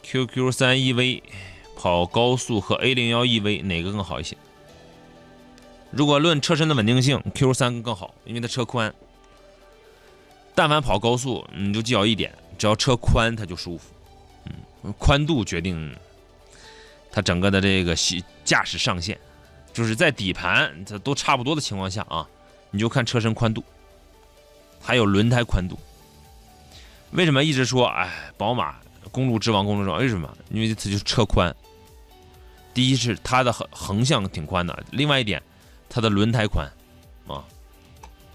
QQ3 EV 跑高速和 A01 EV 哪个更好一些？如果论车身的稳定性 ，QQ3 更好，因为它车宽。但凡跑高速，你就记好一点，只要车宽，它就舒服。宽度决定它整个的这个驾驶上限，就是在底盘它都差不多的情况下啊，你就看车身宽度，还有轮胎宽度。为什么一直说宝马公路之王，公路之王？为什么？因为它就是车宽。第一是它的横向挺宽的，另外一点，它的轮胎宽。